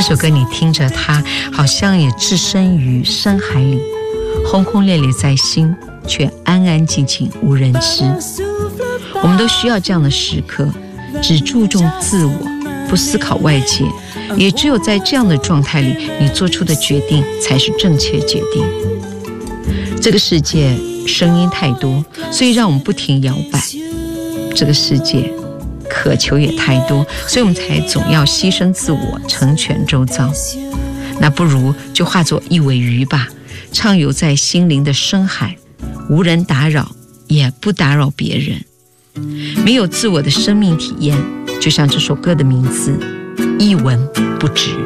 首歌你听着，它好像也置身于深海里，轰轰烈烈在心，却安安静静无人知。我们都需要这样的时刻，只注重自我，不思考外界，也只有在这样的状态里，你做出的决定才是正确决定。这个世界声音太多，所以让我们不停摇摆。这个世界渴求也太多，所以我们才总要牺牲自我，成全周遭。那不如就化作一尾鱼吧，畅游在心灵的深海，无人打扰，也不打扰别人。没有自我的生命体验，就像这首歌的名字，一文不值。